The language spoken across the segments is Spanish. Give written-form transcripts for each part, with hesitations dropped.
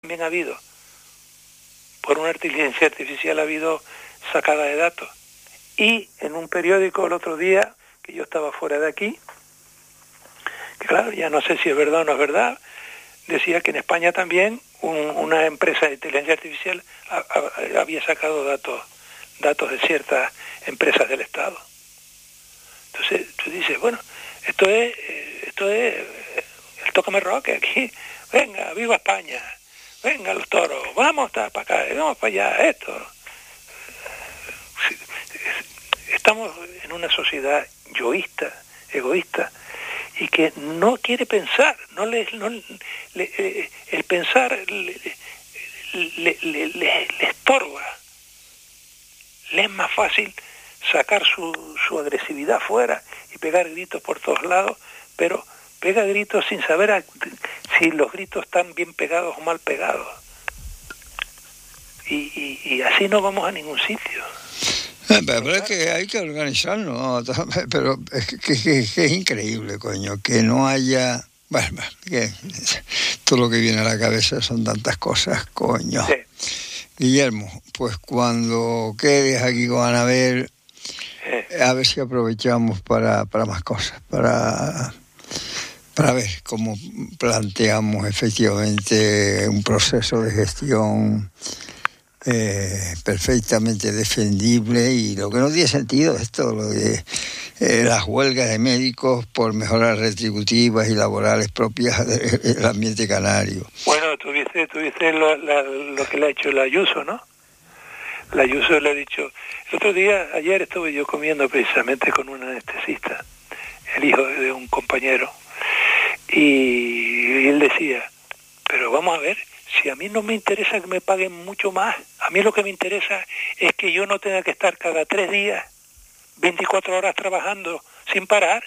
también ha habido, por una inteligencia artificial ha habido sacada de datos. Y en un periódico el otro día, que yo estaba fuera de aquí, que claro, ya no sé si es verdad o no es verdad, decía que en España también una empresa de inteligencia artificial había sacado datos de ciertas empresas del Estado. Entonces tú dices, bueno, esto es el tócame roque aquí, venga, viva España, venga los toros, vamos para acá, vamos para allá, esto. Estamos en una sociedad yoísta, egoísta, y que no quiere pensar, el pensar le estorba. Le es más fácil sacar su agresividad fuera y pegar gritos por todos lados, pero pega gritos sin saber si los gritos están bien pegados o mal pegados. Y así no vamos a ningún sitio. Pero es que hay que organizarnos, ¿no? Pero es increíble, coño, que no haya... Bueno, que todo lo que viene a la cabeza son tantas cosas, coño. Sí. Guillermo, pues cuando quedes aquí con Anabel, a ver si aprovechamos para más cosas, para ver cómo planteamos efectivamente un proceso de gestión perfectamente defendible. Y lo que no tiene sentido es todo lo de las huelgas de médicos por mejoras retributivas y laborales propias del ambiente canario. Bueno, tuviste lo que le ha hecho la Ayuso, ¿no? La Ayuso le ha dicho... El otro día, ayer estuve yo comiendo precisamente con un anestesista, el hijo de un compañero, y él decía, pero vamos a ver, si a mí no me interesa que me paguen mucho más, a mí lo que me interesa es que yo no tenga que estar cada 3 días, 24 horas trabajando sin parar.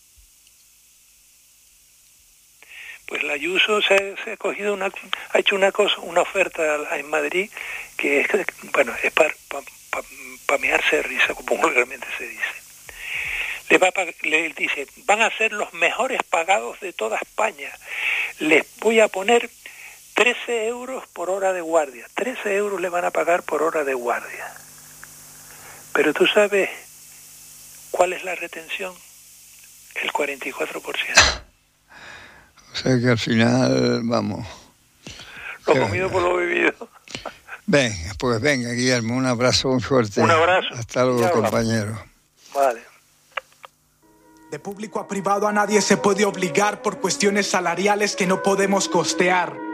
Pues la Ayuso se ha cogido ha hecho una oferta en Madrid que es, bueno, es para mearse de risa, como vulgarmente se dice. Le dice, van a ser los mejores pagados de toda España. Les voy a poner 13 euros por hora de guardia. 13 euros le van a pagar por hora de guardia. Pero tú sabes cuál es la retención, el 44%. O sea que al final, vamos... Lo comido por lo vivido. Venga, pues venga, Guillermo, un abrazo muy fuerte. Un abrazo. Hasta luego, compañero. Vale. De público a privado a nadie se puede obligar por cuestiones salariales que no podemos costear.